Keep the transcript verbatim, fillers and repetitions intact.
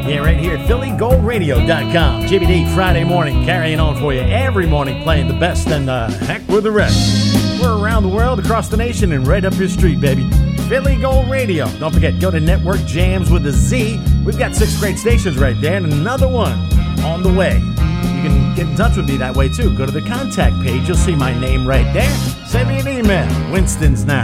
Yeah, right here at Philly Gold Radio dot com. J B D, Friday morning, carrying on for you every morning, playing the best and uh, heck with the rest. We're around the world, across the nation, and right up your street, baby. Philly Gold Radio. Don't forget, go to Network Jams with a Z. We've got six great stations right there, and another one on the way. You can get in touch with me that way, too. Go to the contact page. You'll see my name right there. Send me an email. Winston's now.